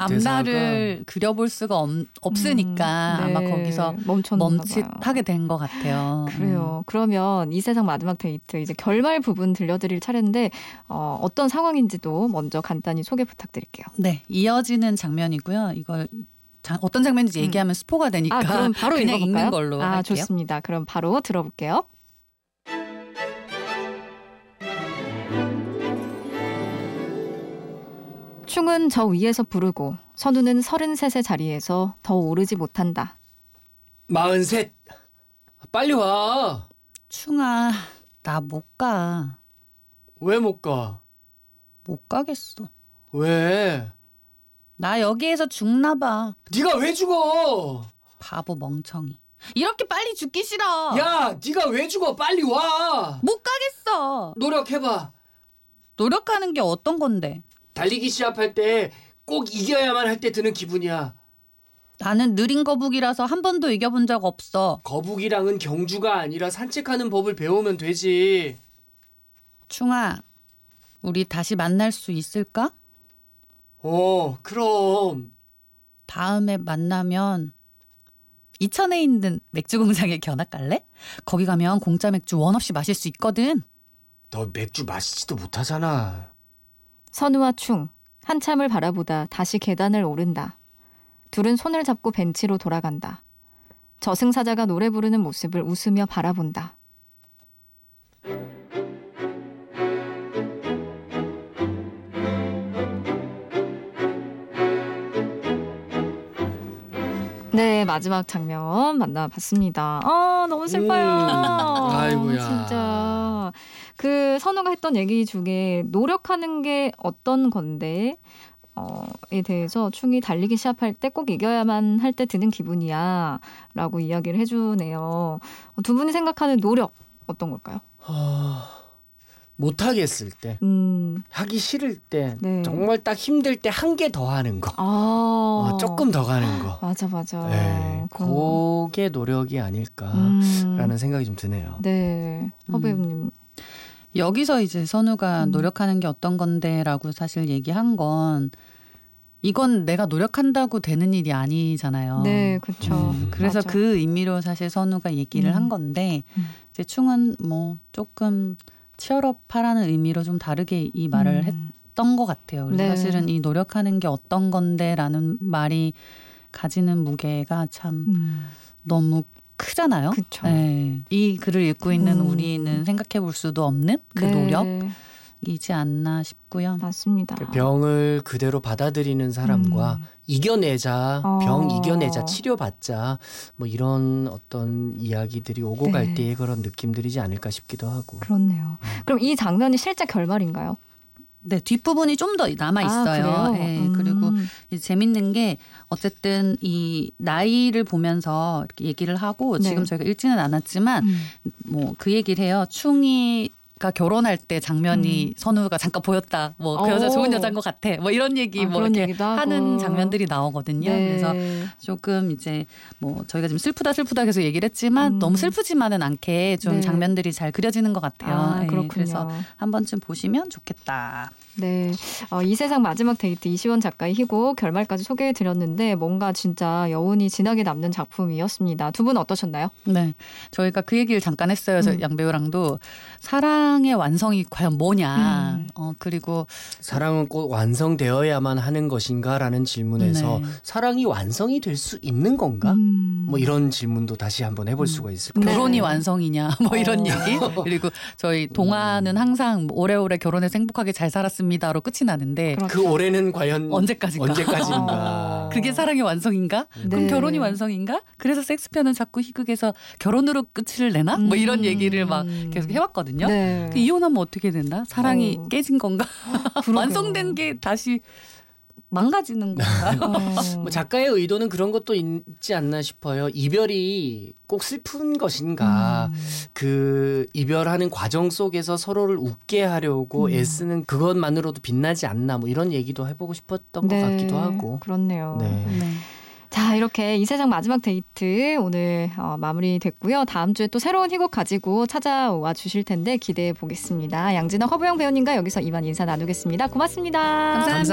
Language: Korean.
앞날을 그려볼 수가 없으니까 네. 아마 거기서 멈칫하게 된 것 같아요. 그래요. 그러면 이 세상 마지막 데이트 이제 결말 부분 들려드릴 차례인데 어떤 상황인지도 먼저 간단히 소개 부탁드릴게요. 네, 이어지는 장면이고요. 이걸 어떤 장면인지 얘기하면 스포가 되니까 그럼 바로 그냥 읽어볼까요? 읽는 걸로 할게요. 좋습니다. 그럼 바로 들어볼게요. 충은 저 위에서 부르고 선우는 33의 자리에서 더 오르지 못한다. 43. 빨리 와. 충아, 나 못 가. 왜 못 가? 못 가겠어. 왜? 나 여기에서 죽나 봐. 네가 왜 죽어? 바보 멍청이. 이렇게 빨리 죽기 싫어. 야, 네가 왜 죽어? 빨리 와. 못 가겠어. 노력해봐. 노력하는 게 어떤 건데? 달리기 시합할 때 꼭 이겨야만 할 때 드는 기분이야. 나는 느린 거북이라서 한 번도 이겨본 적 없어. 거북이랑은 경주가 아니라 산책하는 법을 배우면 되지. 충아, 우리 다시 만날 수 있을까? 그럼. 다음에 만나면 이천에 있는 맥주 공장에 견학 갈래? 거기 가면 공짜 맥주 원 없이 마실 수 있거든. 너 맥주 마시지도 못하잖아. 선우와 충 한참을 바라보다 다시 계단을 오른다. 둘은 손을 잡고 벤치로 돌아간다. 저승사자가 노래 부르는 모습을 웃으며 바라본다. 네, 마지막 장면 만나봤습니다. 너무 슬퍼요. 아이고야. 진짜. 그 선우가 했던 얘기 중에 노력하는 게 어떤 건데 에 대해서 충이 달리기 시합할 때 꼭 이겨야만 할 때 드는 기분이야 라고 이야기를 해주네요. 두 분이 생각하는 노력 어떤 걸까요? 못하겠을 때, 하기 싫을 때, 네. 정말 딱 힘들 때 한 개 더 하는 거. 조금 더 가는 거. 맞아. 네, 그게 노력이 아닐까라는 생각이 좀 드네요. 네, 허배우님. 여기서 이제 선우가 노력하는 게 어떤 건데라고 사실 얘기한 건 이건 내가 노력한다고 되는 일이 아니잖아요. 네, 그렇죠. 그래서 맞아. 그 의미로 사실 선우가 얘기를 한 건데 이제 충은 뭐 조금 치열업하라는 의미로 좀 다르게 이 말을 했던 것 같아요. 그래서 네. 사실은 이 노력하는 게 어떤 건데라는 말이 가지는 무게가 참 너무 크잖아요. 그쵸. 네. 이 글을 읽고 있는 우리는 생각해 볼 수도 없는 그 네. 노력이지 않나 싶고요. 맞습니다. 그 병을 그대로 받아들이는 사람과 이겨내자, 병 이겨내자, 치료받자 뭐 이런 어떤 이야기들이 오고 갈 때의 그런 느낌들이지 않을까 싶기도 하고. 그렇네요. 그럼 이 장면이 실제 결말인가요? 네, 뒷부분이 좀 더 남아 있어요. 네, 그리고 이제 재밌는 게 어쨌든 이 나이를 보면서 이렇게 얘기를 하고 지금 저희가 읽지는 않았지만 뭐 그 얘기를 해요. 충이가 결혼할 때 장면이 선우가 잠깐 보였다. 뭐 그 여자 좋은 여자인 것 같아. 뭐 이런 얘기 뭐 그런 이렇게 얘기도 하는 하고. 장면들이 나오거든요. 네. 그래서 조금 이제 뭐 저희가 지금 슬프다 계속 얘기를 했지만 너무 슬프지만은 않게 좀 네. 장면들이 잘 그려지는 것 같아요. 네, 그렇군요. 그래서 한 번쯤 보시면 좋겠다. 네, 이 세상 마지막 데이트 이시원 작가의 희곡 결말까지 소개해드렸는데 뭔가 진짜 여운이 진하게 남는 작품이었습니다. 두 분 어떠셨나요? 네, 저희가 그 얘기를 잠깐 했어요. 양 배우랑도 사랑의 완성이 과연 뭐냐. 그리고 사랑은 꼭 완성되어야만 하는 것인가라는 질문에서 네. 사랑이 완성이 될 수 있는 건가? 뭐 이런 질문도 다시 한번 해볼 수가 있을 것 같아요. 결혼이 완성이냐 뭐 이런 얘기. 그리고 저희 동화는 항상 오래오래 결혼해서 행복하게 잘 살았습니다로 끝이 나는데 그 올해는 과연 언제까지인가? 그게 사랑의 완성인가? 그럼 네. 결혼이 완성인가? 그래서 섹스편은 자꾸 희극에서 결혼으로 끝을 내나? 뭐 이런 얘기를 막 계속 해왔거든요. 네. 이혼하면 어떻게 된다? 사랑이 깨진 건가? 그러게요. 완성된 게 다시 망가지는 건가? 뭐 작가의 의도는 그런 것도 있지 않나 싶어요. 이별이 꼭 슬픈 것인가. 그 이별하는 과정 속에서 서로를 웃게 하려고 애쓰는 그것만으로도 빛나지 않나. 뭐 이런 얘기도 해보고 싶었던 것 같기도 하고. 그렇네요. 네. 자, 이렇게 이 세상 마지막 데이트 오늘 마무리됐고요. 다음 주에 또 새로운 희곡 가지고 찾아와 주실 텐데 기대해 보겠습니다. 양진아 허보영 배우님과 여기서 이만 인사 나누겠습니다. 고맙습니다. 감사합니다.